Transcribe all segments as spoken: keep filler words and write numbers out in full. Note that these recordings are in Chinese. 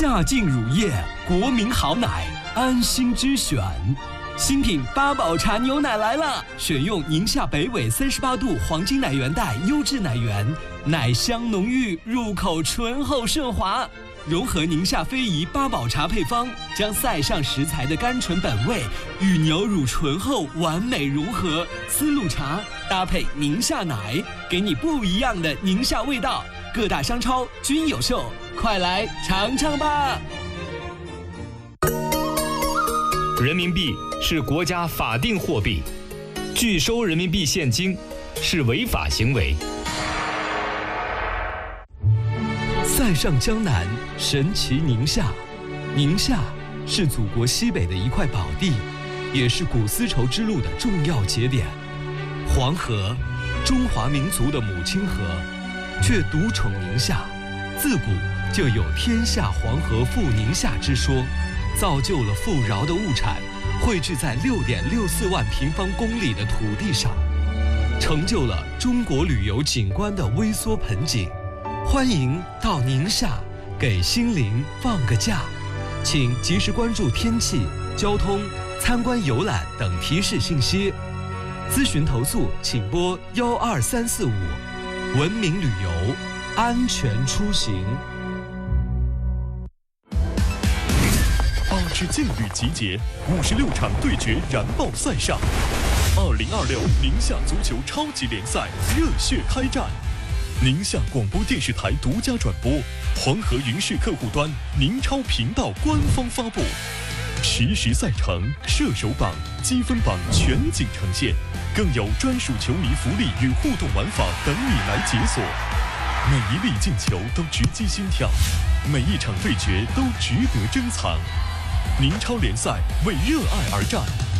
夏净乳业，国民好奶，安心之选。新品八宝茶牛奶来了，选用宁夏北纬三十八度黄金奶源带优质奶源，奶香浓郁，入口醇厚顺滑。融合宁夏非遗八宝茶配方，将塞上食材的甘醇本味与牛乳醇厚完美融合。丝路茶搭配宁夏奶，给你不一样的宁夏味道。各大商超均有售，快来尝尝吧！ 人民币是国家法定货币，拒收人民币现金是违法行为。 塞上江南，神奇宁夏。宁夏是祖国西北的一块宝地，也是古丝绸之路的重要节点。黄河，中华民族的母亲河，却独宠宁夏。自古就有天下黄河赴宁夏之说，造就了富饶的物产汇聚在六点六四万平方公里的土地上，成就了中国旅游景观的微缩盆景。欢迎到宁夏，给心灵放个假。请及时关注天气、交通、参观游览等提示信息。咨询投诉请拨幺二三四五。文明旅游，安全出行。 八支劲旅集结，五十六场对决燃爆赛上。二零二六宁夏足球超级联赛热血开战。宁夏广播电视台独家转播，黄河云视客户端、宁超频道官方发布，实时赛程、射手榜、积分榜全景呈现，更有专属球迷福利与互动玩法等你来解锁。每一粒进球都直击心跳，每一场对决都值得珍藏。宁超联赛为热爱而战，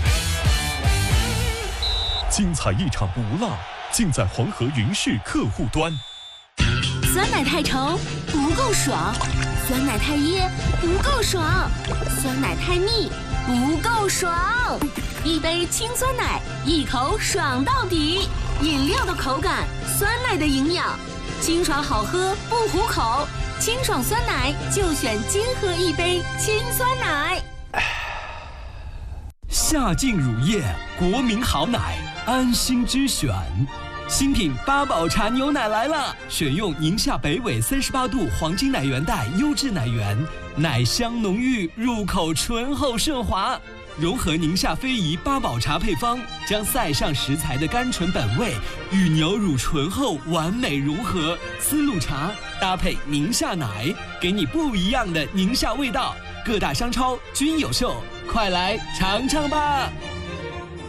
精彩一场不落，尽在黄河云视客户端。 酸奶太稠不够爽，酸奶太噎不够爽，酸奶太腻不够爽。一杯清酸奶，一口爽到底。饮料的口感，酸奶的营养，清爽好喝不糊口。清爽酸奶就选金喝一杯清酸奶。 夏净乳业，国民好奶，安心之选。新品八宝茶牛奶来了，选用宁夏北纬三十八度黄金奶源带优质奶源，奶香浓郁，入口醇厚顺滑。融合宁夏非遗八宝茶配方，将塞上食材的甘醇本味与牛乳醇厚完美融合。丝路茶搭配宁夏奶，给你不一样的宁夏味道。各大商超均有售，快来尝尝吧！